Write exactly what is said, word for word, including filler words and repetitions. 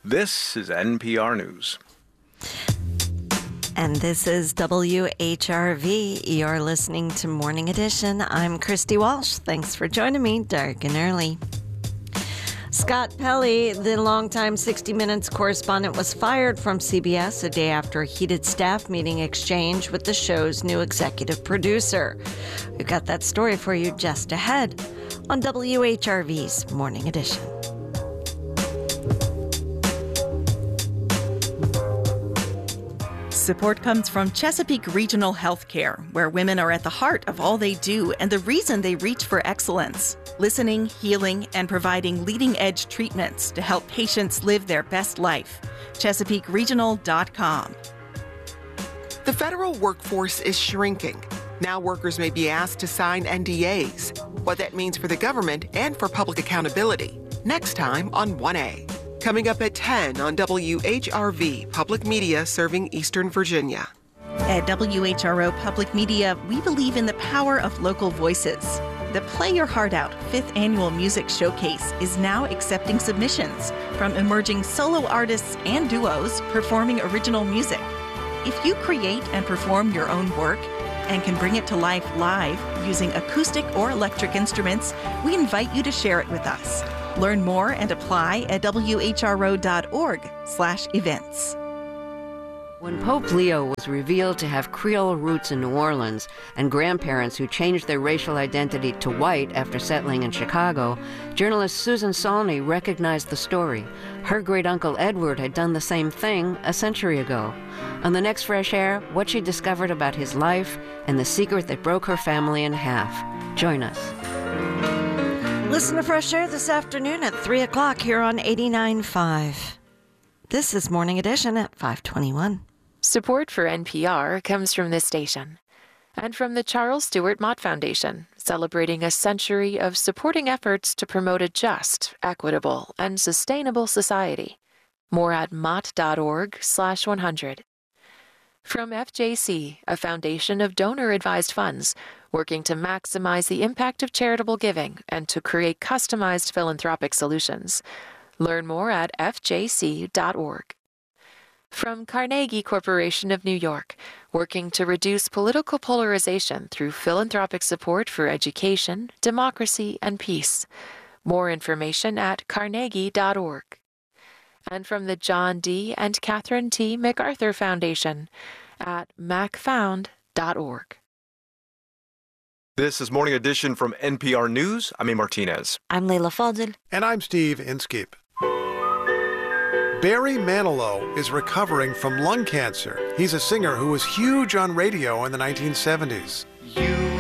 This is N P R News. And this is W H R V. You're listening to Morning Edition. I'm Christy Walsh. Thanks for joining me dark and early. Scott Pelley, the longtime sixty minutes correspondent, was fired from C B S a day after a heated staff meeting exchange with the show's new executive producer. We've got that story for you just ahead on W H R V's Morning Edition. Support comes from Chesapeake Regional Healthcare, where women are at the heart of all they do and the reason they reach for excellence. Listening, healing, and providing leading-edge treatments to help patients live their best life. Chesapeake Regional dot com. The federal workforce is shrinking. Now workers may be asked to sign N D As. What that means for the government and for public accountability. Next time on one A. Coming up at ten on W H R V, Public Media serving Eastern Virginia. At W H R O Public Media, we believe in the power of local voices. The Play Your Heart Out fifth Annual Music Showcase is now accepting submissions from emerging solo artists and duos performing original music. If you create and perform your own work and can bring it to life live using acoustic or electric instruments, we invite you to share it with us. Learn more and apply at W H R O dot org slash events. When Pope Leo was revealed to have Creole roots in New Orleans and grandparents who changed their racial identity to white after settling in Chicago, journalist Susan Salney recognized the story. Her great-uncle Edward had done the same thing a century ago. On the next Fresh Air, what she discovered about his life and the secret that broke her family in half. Join us. Listen to Fresh Air this afternoon at three o'clock here on eighty-nine point five. This is Morning Edition at five twenty-one. Support for N P R comes from this station and from the Charles Stewart Mott Foundation, celebrating a century of supporting efforts to promote a just, equitable, and sustainable society. More at mott.org slash 100. From F J C, a foundation of donor-advised funds, working to maximize the impact of charitable giving and to create customized philanthropic solutions. Learn more at F J C dot org. From Carnegie Corporation of New York, working to reduce political polarization through philanthropic support for education, democracy, and peace. More information at carnegie dot org. And from the John D. and Catherine T. MacArthur Foundation at mac found dot org. This is Morning Edition from N P R News. I'm A. Martinez. I'm Leila Fadel. And I'm Steve Inskeep. Barry Manilow is recovering from lung cancer. He's a singer who was huge on radio in the nineteen seventies. You